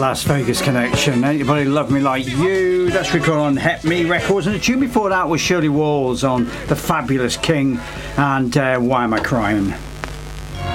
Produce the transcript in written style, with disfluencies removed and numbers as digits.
Las Vegas Connection. Anybody Love Me Like You? That's recorded on Het Me Records. And the tune before that was Shirley Walls on The Fabulous King and Why Am I Crying?